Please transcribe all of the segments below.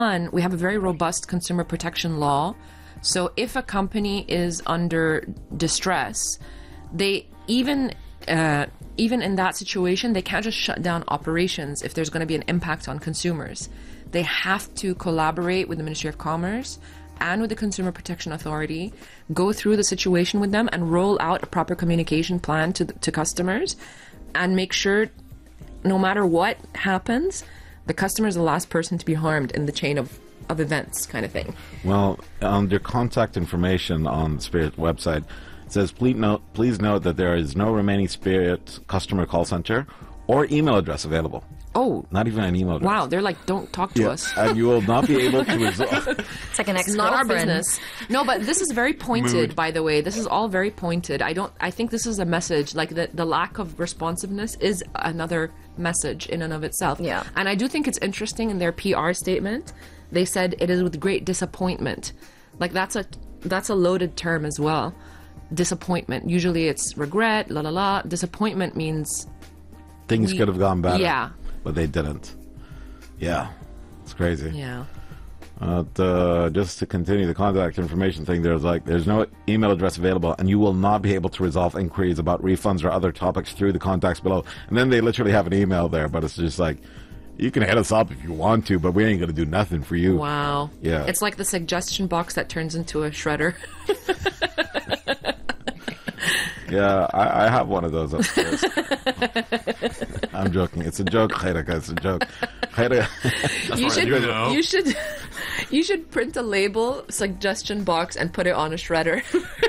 we have a very robust consumer protection law. So if a company is under distress, they even in that situation, they can't just shut down operations if there's going to be an impact on consumers. They have to collaborate with the Ministry of Commerce and with the Consumer Protection Authority, go through the situation with them and roll out a proper communication plan to customers, and make sure no matter what happens, the customer is the last person to be harmed in the chain of events, kind of thing. Well, under contact information on the Spirit website, it says, please note that there is no remaining Spirit customer call center or email address available. Oh. Not even an email address. Wow, they're like, don't talk to us. And you will not be able to resolve. It's like an ex-girlfriend. It's not our business. No, but this is very pointed, by the way. This is all very pointed. I think this is a message. Like, the lack of responsiveness is another message in and of itself. Yeah. And I do think it's interesting in their PR statement. They said it is with great disappointment. Like, that's a loaded term as well. Disappointment. Usually it's regret, la la la. Disappointment means Things could have gone better. Yeah. But they didn't. Yeah. It's crazy. Yeah. Just to continue the contact information thing, there's no email address available, and you will not be able to resolve inquiries about refunds or other topics through the contacts below. And then they literally have an email there, but it's just like, you can hit us up if you want to, but we ain't going to do nothing for you. Wow. Yeah. It's like the suggestion box that turns into a shredder. Yeah, I have one of those upstairs. I'm joking. It's a joke, Khairaka. It's a joke. You should print a label, suggestion box, and put it on a shredder.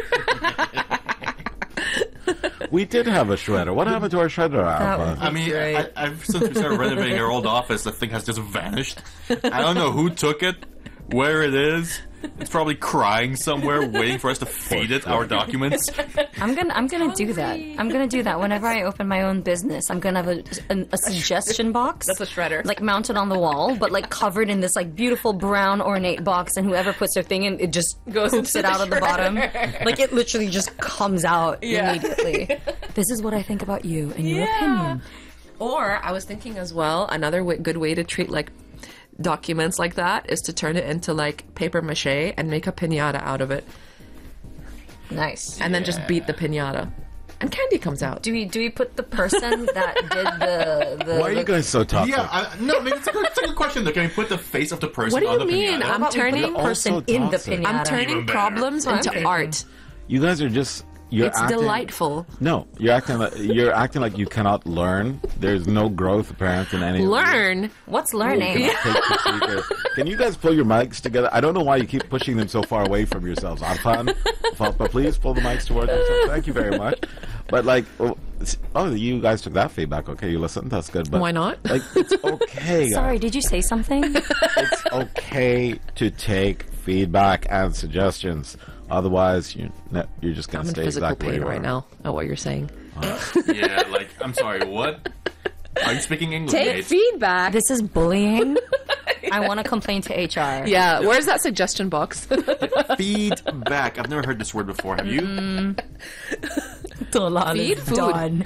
We did have a shredder. What happened to our shredder, Arfan? I mean, I've since we started renovating our old office, the thing has just vanished. I don't know who took it, where it is. It's probably crying somewhere, waiting for us to feed it our documents. I'm gonna do that. I'm gonna do that whenever I open my own business. I'm gonna have a suggestion box. That's a shredder, like mounted on the wall, but like covered in this like beautiful brown ornate box. And whoever puts their thing in, it just poops it out of the bottom. Like it literally just comes out immediately. This is what I think about you and your opinion. Or I was thinking as well, another good way to treat like documents like that is to turn it into like paper mache and make a piñata out of it. Nice. And then just beat the piñata. And candy comes out. Do we put the person that did the Why are you guys so toxic? Yeah, no, I mean, it's a good question. Though. Can we put the face of the person What do on you the mean? piñata? I'm turning person in the piñata. I'm turning problems into art. You guys are just... It's delightful. No, you're acting like you cannot learn. There's no growth apparent in any. Learn? What's learning? Can you guys pull your mics together? I don't know why you keep pushing them so far away from yourselves. Arfan, Fatma, please pull the mics towards yourself. Thank you very much. But like, you guys took that feedback. Okay, you listened. That's good. But why not? Like, it's okay. Sorry, did you say something? It's okay to take feedback and suggestions. Otherwise, you're just going to stay exactly where you are. right now at what you're saying. Yeah, like, I'm sorry, what? Are you speaking English? Take feedback. This is bullying. I want to complain to HR. Yeah, where's that suggestion box? Feedback. I've never heard this word before. Have you? Feed food.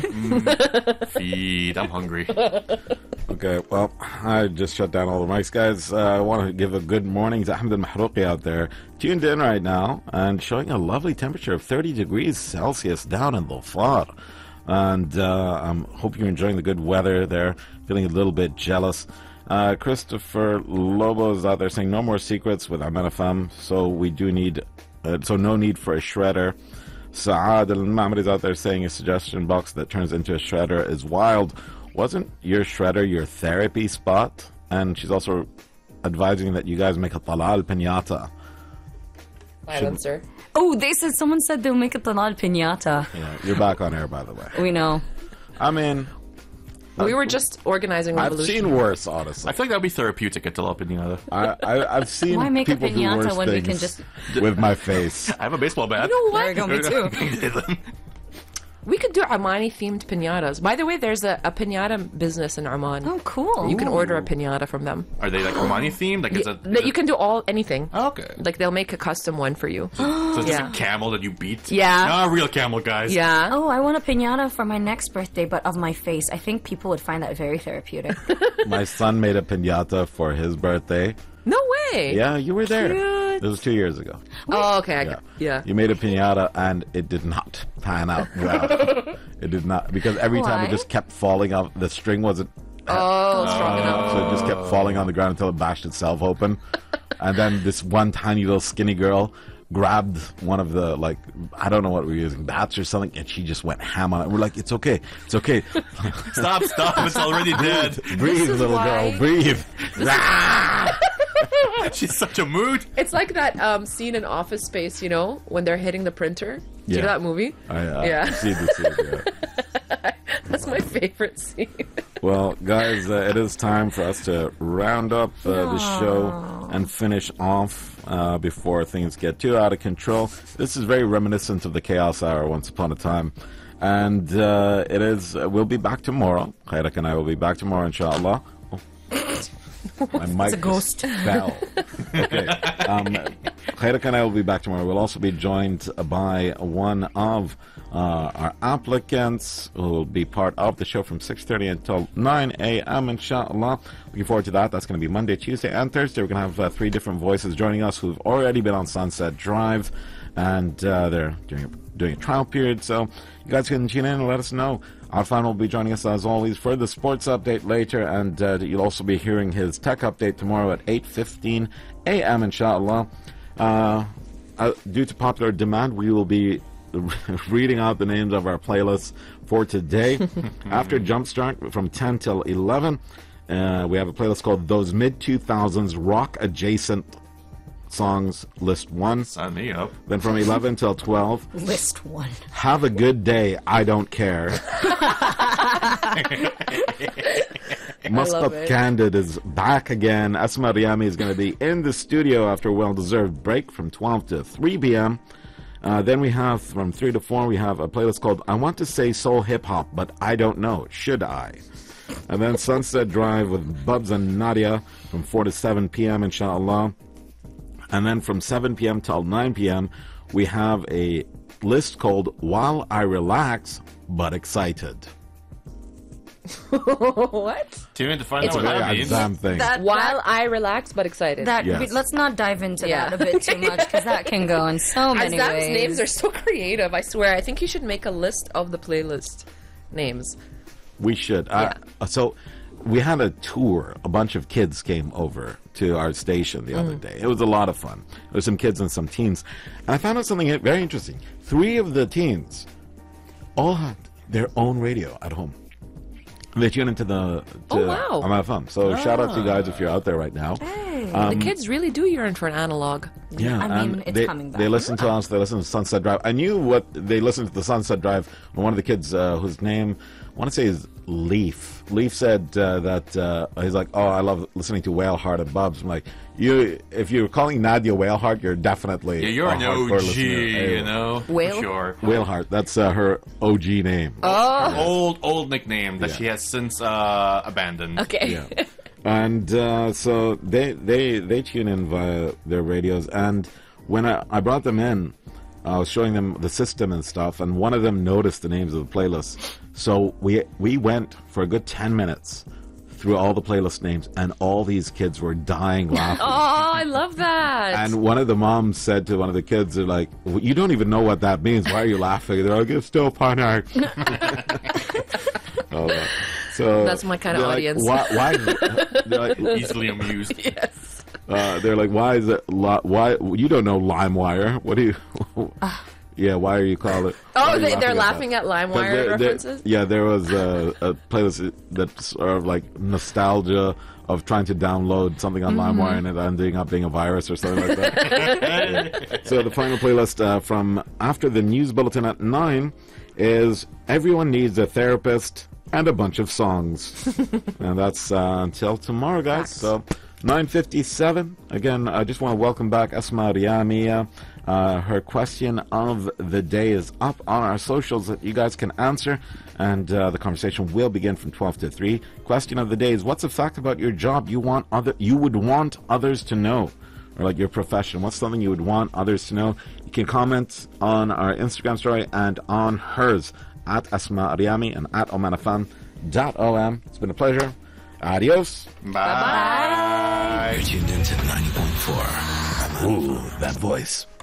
Feed. I'm hungry. Okay, well, I just shut down all the mics, guys. I want to give a good morning to Ahmed al-Mahrouqi out there, tuned in right now, and showing a lovely temperature of 30 degrees Celsius down in Dhofar. And I hope you're enjoying the good weather there, feeling a little bit jealous. Christopher Lobo is out there saying no more secrets with Aman FM, so we do need, so no need for a shredder. Saad al-Mamri is out there saying a suggestion box that turns into a shredder is wild. Wasn't your shredder your therapy spot? And she's also advising that you guys make a talal piñata. Silencer. Oh, someone said they'll make a talal piñata. Yeah, you're back on air, by the way. We know. I mean... We were just organizing revolution. I've seen worse, honestly. I feel like that would be therapeutic at talal piñata. I've seen Why make people a piñata do worse when things we can just... with my face. I have a baseball bat. You know what? There you go, me too. We could do Armani-themed piñatas. By the way, there's a piñata business in Oman. Oh, cool. You can order a piñata from them. Are they like Armani themed? Like, you can do anything. Oh, okay. Like they'll make a custom one for you. So it's just a camel that you beat? Yeah. Not a real camel, guys. Yeah. Oh, I want a piñata for my next birthday, but of my face. I think people would find that very therapeutic. My son made a piñata for his birthday way. Yeah, you were there. Cute. This was 2 years ago. Oh, okay. Yeah. You made a piñata and it did not pan out well. It did not, because every time Why? it just kept falling off. The string wasn't Strong enough. so it just kept falling on the ground until it bashed itself open. And then this one tiny little skinny girl grabbed one of the, like, I don't know what we were using, bats or something, and she just went ham on it. We're like, it's okay. Stop, it's already dead. Breathe, little why- girl, breathe. She's such a mood. It's like that scene in Office Space, you know, when they're hitting the printer. Do you Yeah. know that movie? Yeah. See the yeah. That's my favorite scene. Well, guys, it is time for us to round up the show and finish off before things get too out of control. This is very reminiscent of the Chaos Hour once upon a time. And it is, we'll be back tomorrow. Khairak and I will be back tomorrow, inshallah. My mic a ghost. fell. Okay. Khairak and I will be back tomorrow. We'll also be joined by one of our applicants who will be part of the show from 6:30 until 9 a.m. inshallah. Looking forward to that. That's going to be Monday, Tuesday, and Thursday. We're going to have 3 different voices joining us who've already been on Sunset Drive, and they're doing a trial period. So you guys can tune in and let us know. Arfan will be joining us as always for the sports update later, and you'll also be hearing his tech update tomorrow at 8:15 a.m. inshallah. Due to popular demand, we will be reading out the names of our playlists for today. After Jumpstart from 10 till 11, we have a playlist called Those Mid-2000s Rock Adjacent Songs, List 1. Sign me up. Then from 11 till 12, List 1. Have a Good Day, I Don't Care. Muscat Candid is back again. Asma Riyami is going to be in the studio after a well-deserved break from 12 to 3 p.m. Then we have, from 3 to 4, we have a playlist called I Want to Say Soul Hip Hop, but I Don't Know, Should I? And then Sunset Drive with Bubs and Nadia from 4 to 7 p.m. inshallah. And then from 7 p.m. till 9 p.m., we have a list called While I Relax, But Excited. What? Tune in to find It's out what Yeah, that means. damn thing. While I relax but excited. Yes. Let's not dive into Yeah. that a bit too much, because that can go in so many Azam's ways. names are so creative, I swear. I think you should make a list of the playlist names. We should. So we had a tour. A bunch of kids came over to our station the other day. It was a lot of fun. There were some kids and some teens. And I found out something very interesting. 3 of the teens all had their own radio at home. They tune into Oh, wow. Amal FM. So shout out to you guys if you're out there right now. The kids really do yearn for an analog. Yeah, I mean, and it's coming back. They listen to us. They listen to Sunset Drive. I knew what they listened to the Sunset Drive. One of the kids, whose name I want to say is Leaf. Leaf said that he's like, "Oh, I love listening to Whaleheart and Bubs." I'm like, if you're calling Nadia Whaleheart, you're definitely Yeah, you're a an hardcore OG, listener. you know? Whale? For sure. Whaleheart. That's her OG name. Old nickname that Yeah. she has since abandoned. Okay. Yeah. And so they tune in via their radios. And when I brought them in, I was showing them the system and stuff, and one of them noticed the names of the playlists. So we went for a good 10 minutes through all the playlist names, and all these kids were dying laughing. Oh, I love that. And one of the moms said to one of the kids, they're like, "Well, you don't even know what that means. Why are you laughing?" They're like, "It's still fun art." So That's my kind of they're like, audience. Why they're like, Easily amused. Yes. they're like, why is it? Why you don't know LimeWire? What do you? Yeah, why are you calling it? Oh, they're laughing at LimeWire references? Yeah, there was a playlist that's sort of like nostalgia of trying to download something on LimeWire and it ending up being a virus or something like that. So the final playlist from after the news bulletin at 9 is Everyone Needs a Therapist and a bunch of songs. And that's until tomorrow, guys. So 9:57. Again, I just want to welcome back Asma Riyami. Her question of the day is up on our socials that you guys can answer, and the conversation will begin from 12 to 3. Question of the day is, what's a fact about your job you would want others to know? Or like your profession, what's something you would want others to know? You can comment on our Instagram story and on hers at Asma Riyami and at omanafan.om. It's been a pleasure. Adios. Bye. Bye. You're tuned into 90.4. Ooh, that voice.